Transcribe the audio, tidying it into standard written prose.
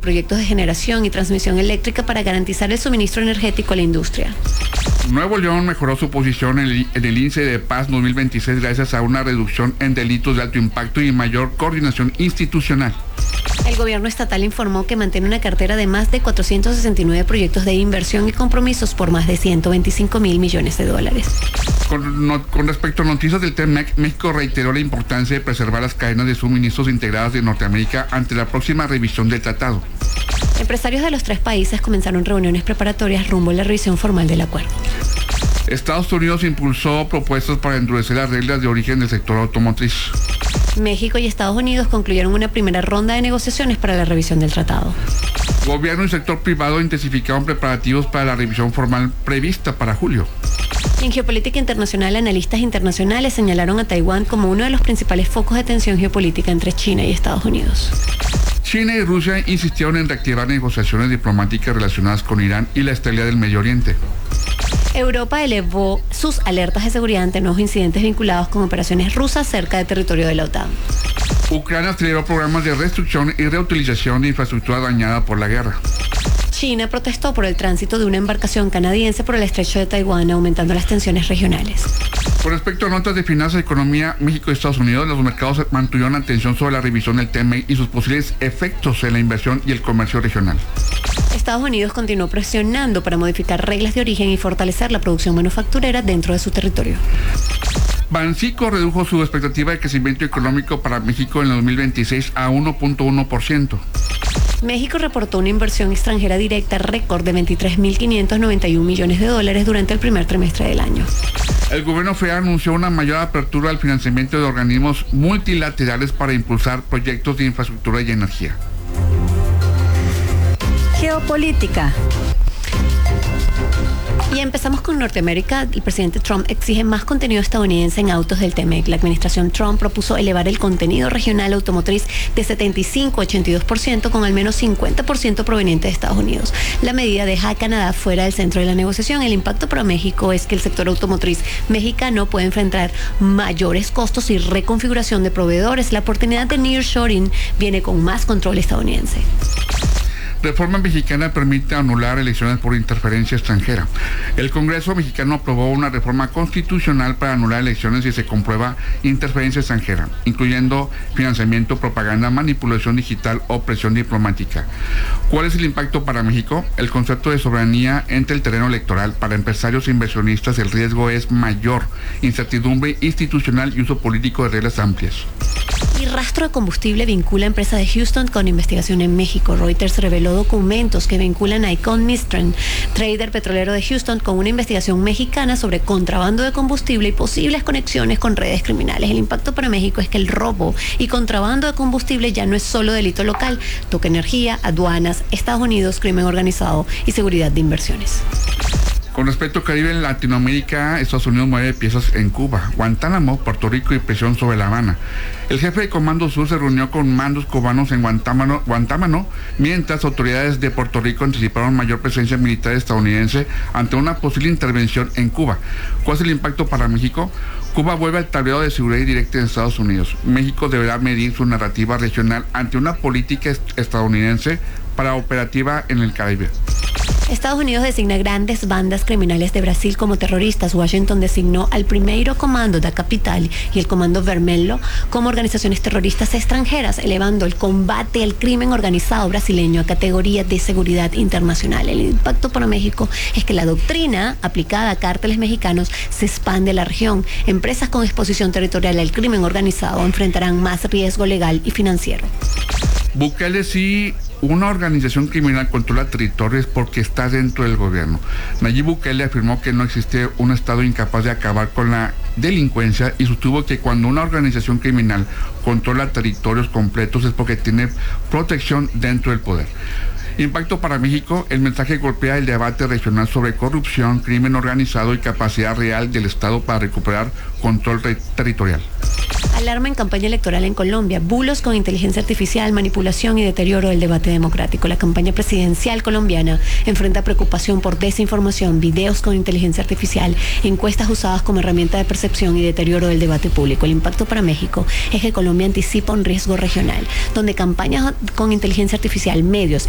en proyectos de generación y transmisión eléctrica para garantizar el suministro energético a la industria. Nuevo León mejoró su posición en el índice de paz 2026 gracias a una reducción en delitos de alto impacto y mayor coordinación institucional. El gobierno estatal informó que mantiene una cartera de más de 469 proyectos de inversión y compromisos por más de 125,000 millones de dólares. Con respecto a noticias del TEMEC, México reiteró la importancia de preservar las cadenas de suministros integradas de Norteamérica ante la próxima revisión del tratado. Empresarios de los 3 países comenzaron reuniones preparatorias rumbo a la revisión formal del acuerdo. Estados Unidos impulsó propuestas para endurecer las reglas de origen del sector automotriz. México y Estados Unidos concluyeron una primera ronda de negociaciones para la revisión del tratado. Gobierno y sector privado intensificaron preparativos para la revisión formal prevista para julio. En geopolítica internacional, analistas internacionales señalaron a Taiwán como uno de los principales focos de tensión geopolítica entre China y Estados Unidos. China y Rusia insistieron en reactivar negociaciones diplomáticas relacionadas con Irán y la estabilidad del Medio Oriente. Europa elevó sus alertas de seguridad ante nuevos incidentes vinculados con operaciones rusas cerca del territorio de la OTAN. Ucrania aceleró programas de reconstrucción y reutilización de infraestructura dañada por la guerra. China protestó por el tránsito de una embarcación canadiense por el estrecho de Taiwán, aumentando las tensiones regionales. Con respecto a notas de finanzas y economía, México y Estados Unidos, los mercados mantuvieron atención sobre la revisión del TEMEC y sus posibles efectos en la inversión y el comercio regional. Estados Unidos continuó presionando para modificar reglas de origen y fortalecer la producción manufacturera dentro de su territorio. Banxico redujo su expectativa de crecimiento económico para México en el 2026 a 1.1%. México reportó una inversión extranjera directa récord de 23.591 millones de dólares durante el primer trimestre del año. El gobierno federal anunció una mayor apertura al financiamiento de organismos multilaterales para impulsar proyectos de infraestructura y energía. Geopolítica. Y empezamos con Norteamérica. El presidente Trump exige más contenido estadounidense en autos del TEMEC. La administración Trump propuso elevar el contenido regional automotriz de 75 a 82% con al menos 50% proveniente de Estados Unidos. La medida deja a Canadá fuera del centro de la negociación. El impacto para México es que el sector automotriz mexicano puede enfrentar mayores costos y reconfiguración de proveedores. La oportunidad de nearshoring viene con más control estadounidense. Reforma mexicana permite anular elecciones por interferencia extranjera. El Congreso mexicano aprobó una reforma constitucional para anular elecciones si se comprueba interferencia extranjera, incluyendo financiamiento, propaganda, manipulación digital o presión diplomática. ¿Cuál es el impacto para México? El concepto de soberanía entre el terreno electoral. Para empresarios e inversionistas el riesgo es mayor, incertidumbre institucional y uso político de reglas amplias. Y rastro de combustible vincula a empresa de Houston con investigación en México. Reuters reveló documentos que vinculan a Icon Mistran, trader petrolero de Houston, con una investigación mexicana sobre contrabando de combustible y posibles conexiones con redes criminales. El impacto para México es que el robo y contrabando de combustible ya no es solo delito local, toca energía, aduanas, Estados Unidos, crimen organizado y seguridad de inversiones. Con respecto a Caribe, en Latinoamérica, Estados Unidos mueve piezas en Cuba, Guantánamo, Puerto Rico y presión sobre La Habana. El jefe de Comando Sur se reunió con mandos cubanos en Guantánamo, mientras autoridades de Puerto Rico anticiparon mayor presencia militar estadounidense ante una posible intervención en Cuba. ¿Cuál es el impacto para México? Cuba vuelve al tablero de seguridad directa en Estados Unidos. México deberá medir su narrativa regional ante una política estadounidense para operativa en el Caribe. Estados Unidos designa grandes bandas criminales de Brasil como terroristas. Washington designó al Primeiro Comando da Capital y el Comando Vermelho como organizaciones terroristas extranjeras, elevando el combate al crimen organizado brasileño a categoría de seguridad internacional. El impacto para México es que la doctrina aplicada a cárteles mexicanos se expande a la región. Empresas con exposición territorial al crimen organizado enfrentarán más riesgo legal y financiero. Bukele sí, una organización criminal controla territorios porque está dentro del gobierno. Nayib Bukele afirmó que no existe un Estado incapaz de acabar con la delincuencia y sostuvo que cuando una organización criminal controla territorios completos es porque tiene protección dentro del poder. Impacto para México, el mensaje golpea el debate regional sobre corrupción, crimen organizado y capacidad real del Estado para recuperar control territorial. Alarma en campaña electoral en Colombia, bulos con inteligencia artificial, manipulación y deterioro del debate democrático. La campaña presidencial colombiana enfrenta preocupación por desinformación, videos con inteligencia artificial, encuestas usadas como herramienta de percepción y deterioro del debate público. El impacto para México es que Colombia anticipa un riesgo regional, donde campañas con inteligencia artificial, medios,